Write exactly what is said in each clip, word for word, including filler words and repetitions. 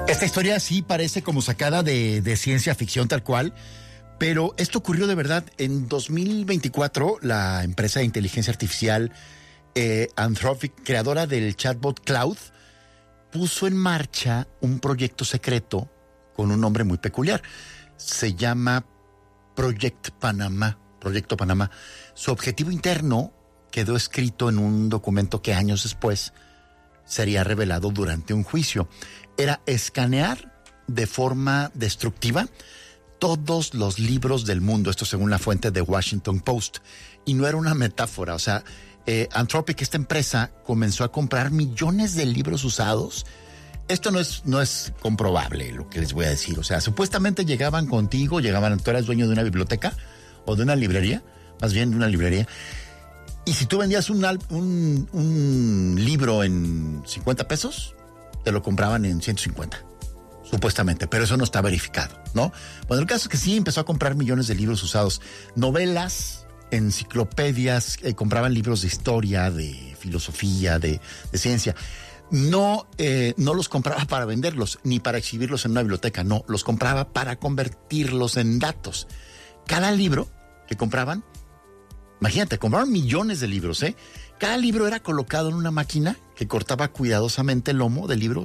Esta historia sí parece como sacada de, de ciencia ficción tal cual, pero esto ocurrió de verdad. En dos mil veinticuatro, la empresa de inteligencia artificial eh, Anthropic, creadora del chatbot Claude, puso en marcha un proyecto secreto con un nombre muy peculiar. Se llama Project Panama, Proyecto Panamá. Su objetivo interno quedó escrito en un documento que años después sería revelado durante un juicio. Era escanear de forma destructiva todos los libros del mundo, esto según la fuente de Washington Post. Y no era una metáfora, o sea, eh, Anthropic, esta empresa, comenzó a comprar millones de libros usados. Esto no es, no es comprobable, lo que les voy a decir. O sea, supuestamente llegaban contigo, llegaban, tú eras dueño de una biblioteca o de una librería, más bien de una librería, y si tú vendías un, un, un libro en cincuenta pesos, te lo compraban en ciento cincuenta, supuestamente, pero eso no está verificado, ¿no? Bueno, el caso es que sí empezó a comprar millones de libros usados, novelas, enciclopedias, eh, compraban libros de historia, de filosofía, de, de ciencia. No, eh, no los compraba para venderlos, ni para exhibirlos en una biblioteca, no, los compraba para convertirlos en datos. Cada libro que compraban, imagínate, compraron millones de libros, ¿eh? Cada libro era colocado en una máquina que cortaba cuidadosamente el lomo del libro.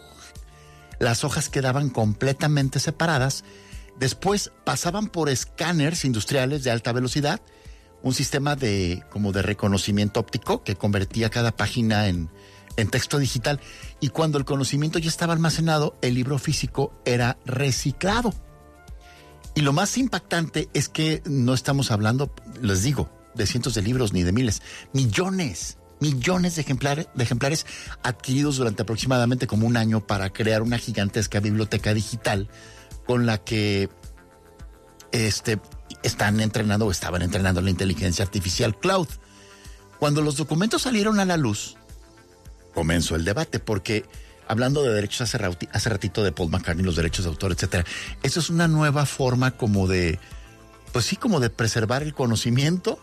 Las hojas quedaban completamente separadas. Después pasaban por escáneres industriales de alta velocidad, un sistema de, como de reconocimiento óptico que convertía cada página en, en texto digital. Y cuando el conocimiento ya estaba almacenado, el libro físico era reciclado. Y lo más impactante es que no estamos hablando, les digo, de cientos de libros ni de miles, millones, millones de ejemplares, de ejemplares adquiridos durante aproximadamente como un año para crear una gigantesca biblioteca digital con la que este, están entrenando o estaban entrenando la inteligencia artificial Claude. Cuando los documentos salieron a la luz, comenzó el debate, porque hablando de derechos hace, rati, hace ratito de Paul McCartney, los derechos de autor, etcétera, eso es una nueva forma como de, pues sí, como de preservar el conocimiento.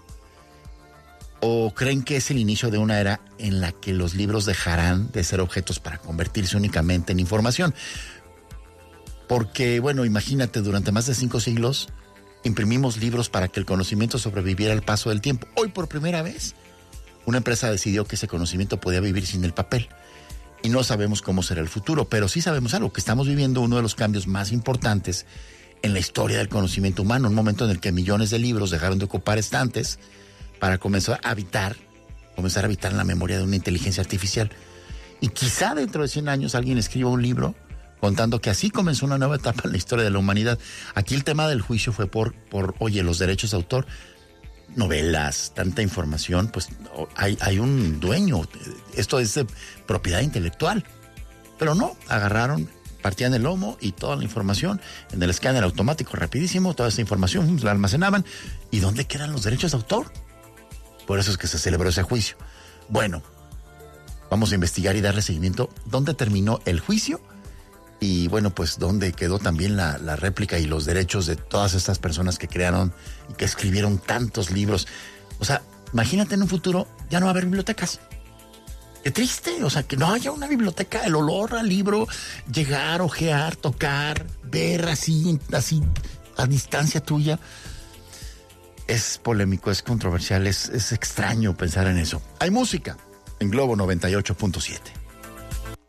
¿O creen que es el inicio de una era en la que los libros dejarán de ser objetos para convertirse únicamente en información? Porque, bueno, imagínate, durante más de cinco siglos imprimimos libros para que el conocimiento sobreviviera al paso del tiempo. Hoy, por primera vez, una empresa decidió que ese conocimiento podía vivir sin el papel. Y no sabemos cómo será el futuro, pero sí sabemos algo, que estamos viviendo uno de los cambios más importantes en la historia del conocimiento humano, un momento en el que millones de libros dejaron de ocupar estantes para comenzar a habitar, comenzar a habitar en la memoria de una inteligencia artificial. Y quizá dentro de cien años alguien escriba un libro contando que así comenzó una nueva etapa en la historia de la humanidad. Aquí el tema del juicio fue por, por oye, los derechos de autor, novelas, tanta información, pues hay, hay un dueño. Esto es de propiedad intelectual. Pero no, agarraron, partían el lomo y toda la información en el escáner automático, rapidísimo, toda esa información la almacenaban. ¿Y dónde quedan los derechos de autor? Por eso es que se celebró ese juicio. Bueno, vamos a investigar y darle seguimiento dónde terminó el juicio y, bueno, pues dónde quedó también la, la réplica y los derechos de todas estas personas que crearon y que escribieron tantos libros. O sea, imagínate en un futuro ya no va a haber bibliotecas. Qué triste, o sea, que no haya una biblioteca, el olor al libro, llegar, ojear, tocar, ver así, así a distancia tuya. Es polémico, es controversial, es, es extraño pensar en eso. Hay música en Globo noventa y ocho punto siete.